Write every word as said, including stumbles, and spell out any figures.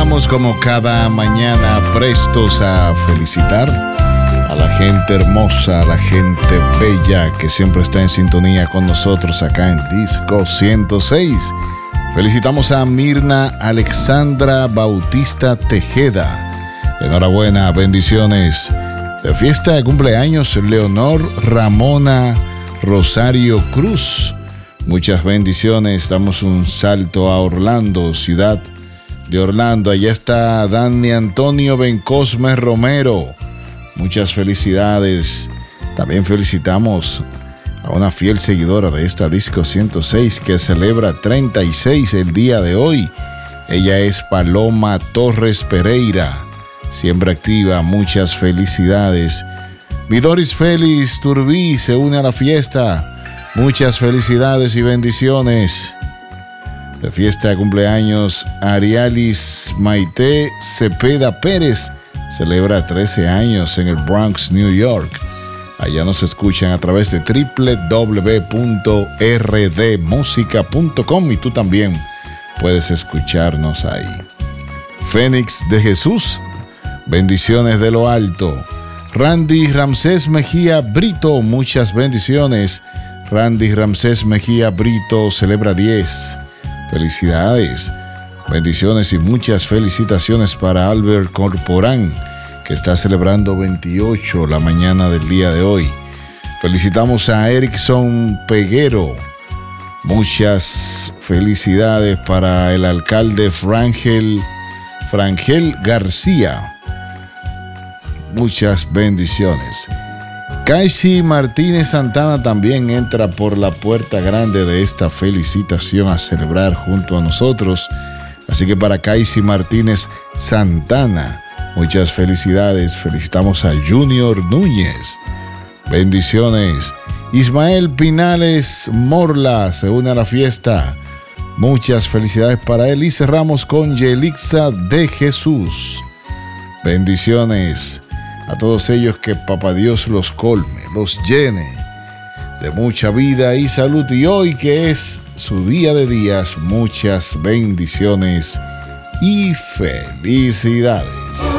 estamos como cada mañana prestos a felicitar a la gente hermosa, a la gente bella que siempre está en sintonía con nosotros acá en Disco ciento seis. Felicitamos a Mirna Alexandra Bautista Tejeda. Enhorabuena, bendiciones. De fiesta de cumpleaños, Leonor Ramona Rosario Cruz. Muchas bendiciones. Damos un salto a Orlando, ciudad de Orlando. Allá está Dani Antonio Bencosme Romero. Muchas felicidades. También felicitamos a una fiel seguidora de esta Disco ciento seis que celebra treinta y seis el día de hoy. Ella es Paloma Torres Pereira, siempre activa. Muchas felicidades. Vidoris Félix Turbí se une a la fiesta. Muchas felicidades y bendiciones. De fiesta de cumpleaños, Arialis Maite Cepeda Pérez celebra trece años en el Bronx, New York. Allá nos escuchan a través de doble u doble u doble u punto r d música punto com y tú también puedes escucharnos ahí. Fénix de Jesús, bendiciones de lo alto. Randy Ramsés Mejía Brito, muchas bendiciones. Randy Ramsés Mejía Brito celebra diez. Felicidades, bendiciones y muchas felicitaciones para Albert Corporán, que está celebrando veintiocho la mañana del día de hoy. Felicitamos a Erickson Peguero. Muchas felicidades para el alcalde Frangel, Frangel García. Muchas bendiciones. Kaisi Martínez Santana también entra por la puerta grande de esta felicitación a celebrar junto a nosotros. Así que para Kaisi Martínez Santana, muchas felicidades. Felicitamos a Junior Núñez. Bendiciones. Ismael Pinales Morla se une a la fiesta. Muchas felicidades para él. Y cerramos con Yelixa de Jesús. Bendiciones a todos ellos, que Papá Dios los colme, los llene de mucha vida y salud. Y hoy, que es su día de días, muchas bendiciones y felicidades.